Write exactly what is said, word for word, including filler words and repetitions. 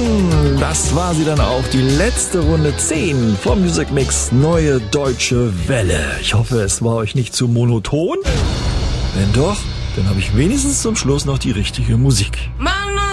Das war sie dann auch, die letzte Runde zehn vom Music Mix Neue Deutsche Welle. Ich hoffe, es war euch nicht zu monoton. Wenn doch, dann habe ich wenigstens zum Schluss noch die richtige Musik. Mann,